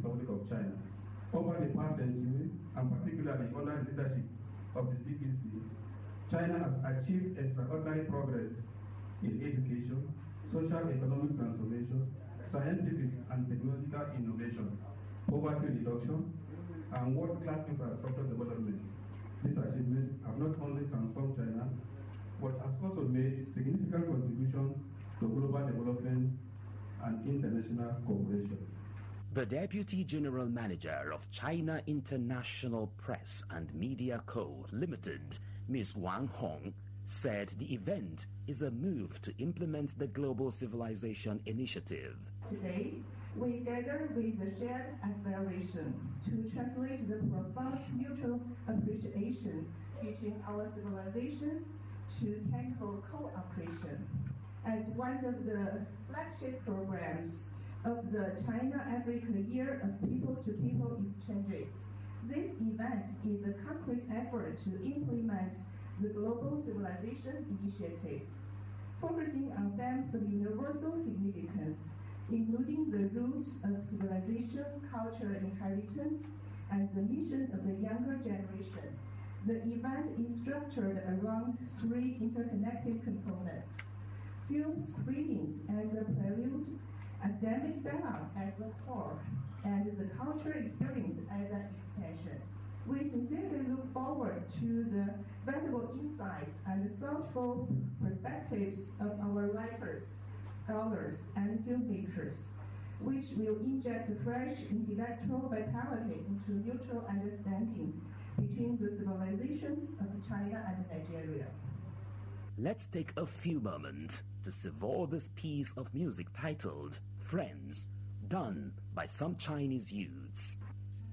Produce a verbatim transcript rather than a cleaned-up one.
Republic of China. Over the past century, and particularly under the leadership of the C P C, China has achieved extraordinary progress in education, social economic transformation, scientific and technological innovation, poverty reduction, and world-class infrastructure development. These achievements have not only transformed China, but has also made significant contribution to global development and international cooperation. The Deputy General Manager of China International Press and Media Co. Limited, Miz Wang Hong, said the event is a move to implement the Global Civilization Initiative. Today, we gather with the shared aspiration to translate the profound mutual appreciation between our civilizations to tangible cooperation. As one of the flagship programs of the China-Africa Year of People-to-People Exchanges, this event is a concrete effort to implement the Global Civilization Initiative, focusing on themes of universal significance, including the roots of civilization, cultural inheritance, and the mission of the younger generation. The event is structured around three interconnected components: film screenings as a prelude, academic dialogue as a core, and the cultural experience as an extension. We sincerely look forward to the valuable insights and thoughtful perspectives of our writers, scholars, and filmmakers, which will inject fresh intellectual vitality into mutual understanding between the civilizations of China and Nigeria. Let's take a few moments to savor this piece of music titled Friends, done by some Chinese youths.